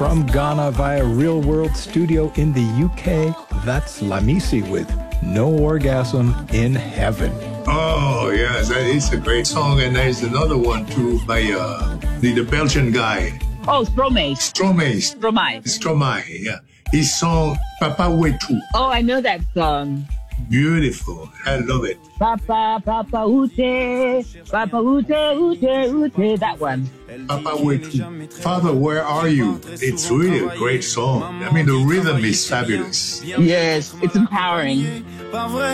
From Ghana via Real World Studio in the UK, that's Lamisi with No Orgasm in Heaven. Oh, yes, that is a great song. And there's another one, too, by the Belgian guy. Oh, Stromae. Stromae, yeah. His song, Papa Wetu. Oh, I know that song. Beautiful. I love it. Papa Ute, that one. Papa Wetu. Father, where are you? It's really a great song. I mean, the rhythm is fabulous. Yes, it's empowering.